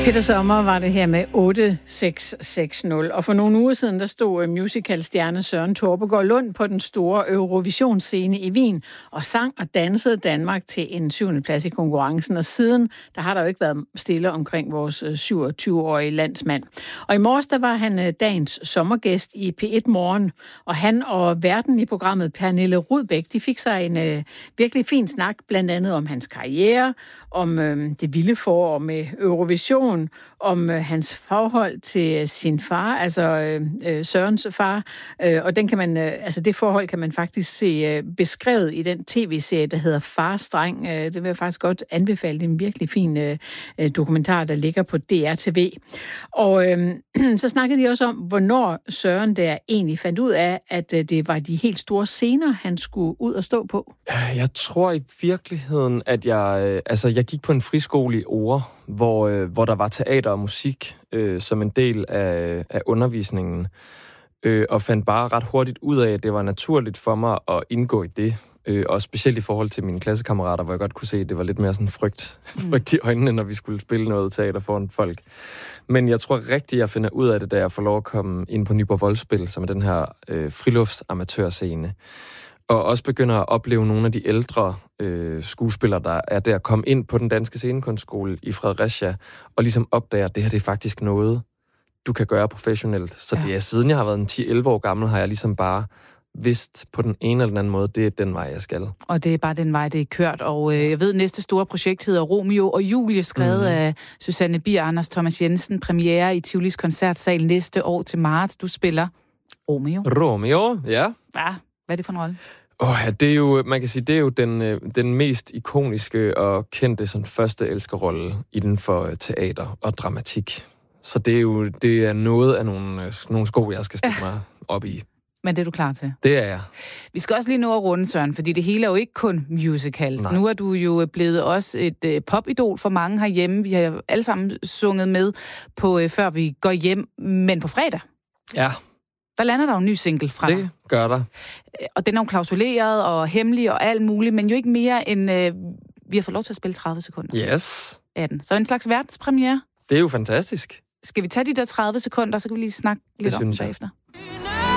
Peter Sommer var det her med 8660. Og for nogle uger siden, der stod musicalstjerne Søren Torpegaard Lund på den store Eurovisionsscene i Wien og sang og dansede Danmark til en 7. plads i konkurrencen. Og siden, der har der jo ikke været stille omkring vores 27-årige landsmand. Og i morges, der var han dagens sommergæst i P1 Morgen. Og han og værten i programmet, Pernille Rudbæk, de fik sig en virkelig fin snak, blandt andet om hans karriere, om det vilde forår med Eurovision, om hans forhold til sin far, altså Sørens far, og den kan man, altså det forhold kan man faktisk se beskrevet i den tv-serie, der hedder Fars Dreng. Det vil jeg faktisk godt anbefale. Det er en virkelig fin dokumentar, der ligger på DRTV. Og så snakkede de også om, hvornår Søren der egentlig fandt ud af, at det var de helt store scener, han skulle ud og stå på. Jeg tror i virkeligheden, at jeg gik på en friskole i Ore, hvor der var teater og musik som en del af undervisningen, og fandt bare ret hurtigt ud af, at det var naturligt for mig at indgå i det. Og specielt i forhold til mine klassekammerater, hvor jeg godt kunne se, at det var lidt mere sådan frygt i øjnene, når vi skulle spille noget teater foran folk. Men jeg tror rigtigt, jeg finder ud af det, da jeg får lov at komme ind på Nyborg Voldspil, som er den her friluftsamatørscene. Og også begynder at opleve nogle af de ældre skuespillere, der er der, komme ind på den danske scenekunstskole i Fredericia, og ligesom opdager, at det her det er faktisk noget, du kan gøre professionelt. Så det er, siden jeg har været 10-11 år gammel, har jeg ligesom bare vidst på den ene eller den anden måde, det er den vej, jeg skal. Og det er bare den vej, det er kørt. Og jeg ved, næste store projekt hedder Romeo og Julie, skrevet af Susanne Bier og Anders Thomas Jensen. Premiere i Tivolis Koncertsal næste år til marts. Du spiller Romeo. Romeo, ja. Ja, hvad er det for en rolle? Det er jo, man kan sige, det er jo den mest ikoniske og kendte sådan første elskerrolle inden for teater og dramatik. Så det er noget af nogle sko, jeg skal stille mig op i. Men det er du klar til? Det er jeg. Vi skal også lige nå at runde, Søren, fordi det hele er jo ikke kun musicals. Nej. Nu er du jo blevet også et popidol for mange herhjemme. Vi har alle sammen sunget med på Før vi går hjem, men på fredag. Ja. Der lander der jo en ny single fra dig. Det gør der. Og den er jo klausuleret og hemmelig og alt muligt, men jo ikke mere end vi har fået lov til at spille 30 sekunder. Yes. Af den. Så en slags verdenspremiere. Det er jo fantastisk. Skal vi tage de der 30 sekunder, så kan vi lige snakke lidt om det bagefter?